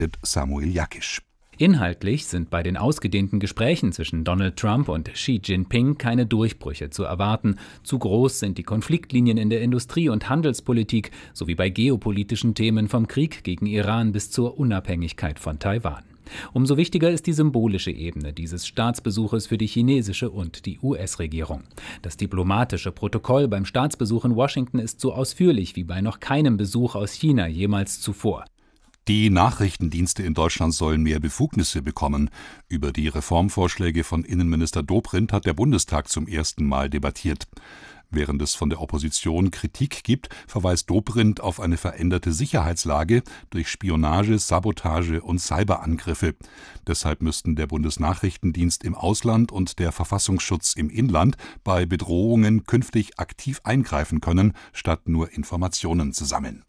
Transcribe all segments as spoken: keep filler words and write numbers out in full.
Samuel Jakisch. Inhaltlich sind bei den ausgedehnten Gesprächen zwischen Donald Trump und Xi Jinping keine Durchbrüche zu erwarten. Zu groß sind die Konfliktlinien in der Industrie- und Handelspolitik sowie bei geopolitischen Themen vom Krieg gegen Iran bis zur Unabhängigkeit von Taiwan. Umso wichtiger ist die symbolische Ebene dieses Staatsbesuches für die chinesische und die U S-Regierung. Das diplomatische Protokoll beim Staatsbesuch in Washington ist so ausführlich wie bei noch keinem Besuch aus China jemals zuvor. Die Nachrichtendienste in Deutschland sollen mehr Befugnisse bekommen. Über die Reformvorschläge von Innenminister Dobrindt hat der Bundestag zum ersten Mal debattiert. Während es von der Opposition Kritik gibt, verweist Dobrindt auf eine veränderte Sicherheitslage durch Spionage, Sabotage und Cyberangriffe. Deshalb müssten der Bundesnachrichtendienst im Ausland und der Verfassungsschutz im Inland bei Bedrohungen künftig aktiv eingreifen können, statt nur Informationen zu sammeln.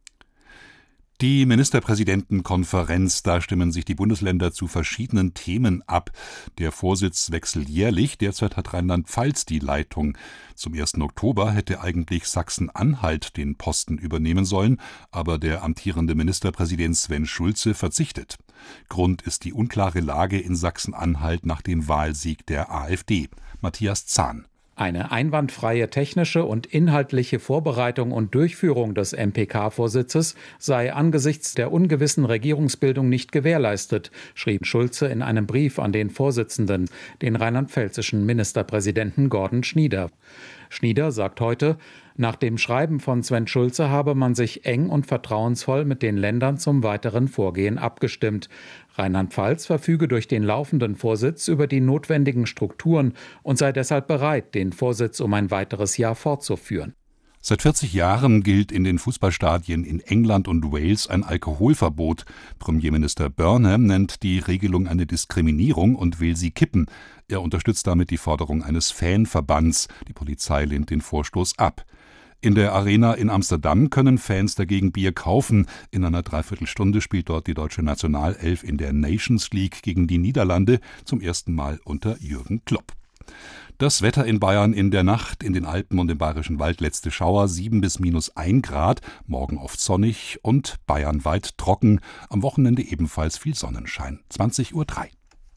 Die Ministerpräsidentenkonferenz, da stimmen sich die Bundesländer zu verschiedenen Themen ab. Der Vorsitz wechselt jährlich, derzeit hat Rheinland-Pfalz die Leitung. Zum ersten Oktober hätte eigentlich Sachsen-Anhalt den Posten übernehmen sollen, aber der amtierende Ministerpräsident Sven Schulze verzichtet. Grund ist die unklare Lage in Sachsen-Anhalt nach dem Wahlsieg der AfD. Matthias Zahn. Eine einwandfreie technische und inhaltliche Vorbereitung und Durchführung des M P K-Vorsitzes sei angesichts der ungewissen Regierungsbildung nicht gewährleistet, schrieb Schulze in einem Brief an den Vorsitzenden, den rheinland-pfälzischen Ministerpräsidenten Gordon Schnieder. Schnieder sagt heute, nach dem Schreiben von Sven Schulze habe man sich eng und vertrauensvoll mit den Ländern zum weiteren Vorgehen abgestimmt. Rheinland-Pfalz verfüge durch den laufenden Vorsitz über die notwendigen Strukturen und sei deshalb bereit, den Vorsitz um ein weiteres Jahr fortzuführen. Seit vierzig Jahren gilt in den Fußballstadien in England und Wales ein Alkoholverbot. Premierminister Burnham nennt die Regelung eine Diskriminierung und will sie kippen. Er unterstützt damit die Forderung eines Fanverbands. Die Polizei lehnt den Vorstoß ab. In der Arena in Amsterdam können Fans dagegen Bier kaufen. In einer Dreiviertelstunde spielt dort die deutsche Nationalelf in der Nations League gegen die Niederlande, zum ersten Mal unter Jürgen Klopp. Das Wetter in Bayern in der Nacht, in den Alpen und im Bayerischen Wald letzte Schauer, sieben bis minus ein Grad, morgen oft sonnig und bayernweit trocken, am Wochenende ebenfalls viel Sonnenschein. zwanzig Uhr drei.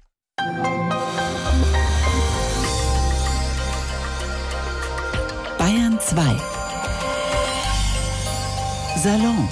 Bayern zwei. Salon.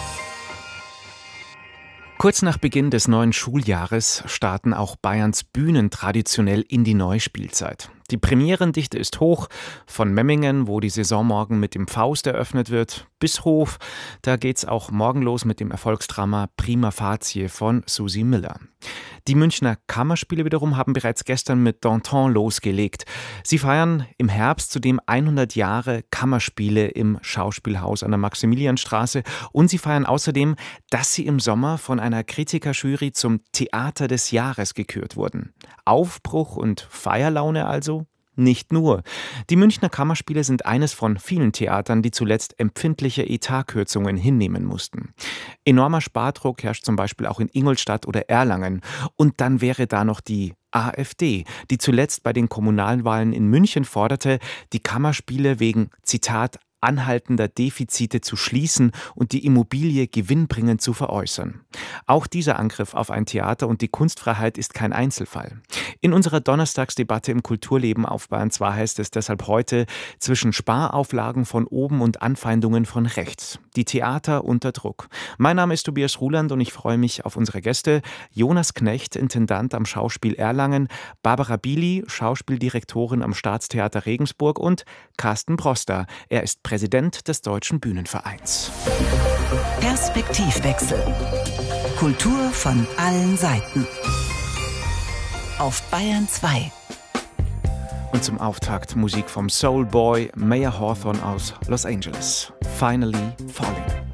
Kurz nach Beginn des neuen Schuljahres starten auch Bayerns Bühnen traditionell in die Neuspielzeit. Die Premierendichte ist hoch, von Memmingen, wo die Saison morgen mit dem Faust eröffnet wird, bis Hof. Da geht's auch morgen los mit dem Erfolgsdrama Prima Facie von Susi Miller. Die Münchner Kammerspiele wiederum haben bereits gestern mit Danton losgelegt. Sie feiern im Herbst zudem hundert Jahre Kammerspiele im Schauspielhaus an der Maximilianstraße und sie feiern außerdem, dass sie im Sommer von einer Kritikerjury zum Theater des Jahres gekürt wurden. Aufbruch und Feierlaune also? Nicht nur. Die Münchner Kammerspiele sind eines von vielen Theatern, die zuletzt empfindliche Etatkürzungen hinnehmen mussten. Enormer Spardruck herrscht zum Beispiel auch in Ingolstadt oder Erlangen. Und dann wäre da noch die AfD, die zuletzt bei den Kommunalwahlen in München forderte, die Kammerspiele wegen, Zitat, anhaltender Defizite zu schließen und die Immobilie gewinnbringend zu veräußern. Auch dieser Angriff auf ein Theater und die Kunstfreiheit ist kein Einzelfall. In unserer Donnerstagsdebatte im Kulturleben auf Bayern zwei heißt es deshalb heute zwischen Sparauflagen von oben und Anfeindungen von rechts. Die Theater unter Druck. Mein Name ist Tobias Ruland und ich freue mich auf unsere Gäste. Jonas Knecht, Intendant am Schauspiel Erlangen, Barbara Bili, Schauspieldirektorin am Staatstheater Regensburg und Carsten Broster. Er ist Präsident des Deutschen Bühnenvereins. Perspektivwechsel. Kultur von allen Seiten. Auf Bayern zwei. Und zum Auftakt Musik vom Soul Boy Mayer Hawthorne aus Los Angeles. Finally Falling.